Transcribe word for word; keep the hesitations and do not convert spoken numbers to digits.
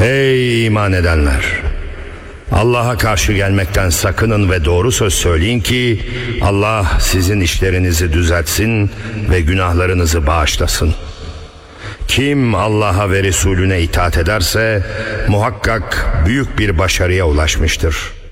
Ey iman edenler! Allah'a karşı gelmekten sakının ve doğru söz söyleyin ki Allah sizin işlerinizi düzeltsin ve günahlarınızı bağışlasın. Kim Allah'a ve Resulüne itaat ederse muhakkak büyük bir başarıya ulaşmıştır.